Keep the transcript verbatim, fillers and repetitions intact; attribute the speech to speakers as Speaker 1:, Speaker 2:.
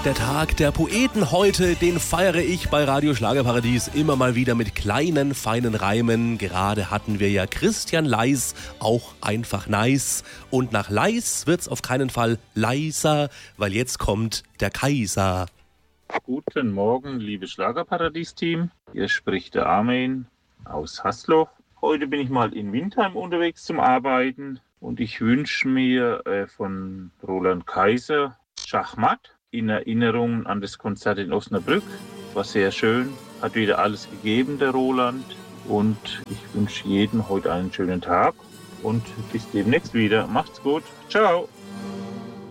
Speaker 1: Der Tag der Poeten heute, den feiere ich bei Radio Schlagerparadies immer mal wieder mit kleinen, feinen Reimen. Gerade hatten wir ja Christian Leis, auch einfach nice. Und nach Leis wird's auf keinen Fall leiser, weil jetzt kommt der Kaiser.
Speaker 2: Guten Morgen, liebes Schlagerparadies-Team. Hier spricht der Armin aus Hasloch. Heute bin ich mal in Windheim unterwegs zum Arbeiten und ich wünsche mir äh, von Roland Kaiser Schachmatt in Erinnerung an das Konzert in Osnabrück. War sehr schön, hat wieder alles gegeben, der Roland. Und ich wünsche jedem heute einen schönen Tag und bis demnächst wieder. Macht's gut. Ciao.